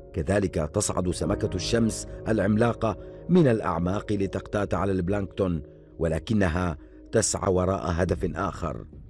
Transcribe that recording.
كذلك تصعد سمكة الشمس العملاقة من الأعماق لتقتات على البلانكتون، ولكنها تسعى وراء هدف آخر.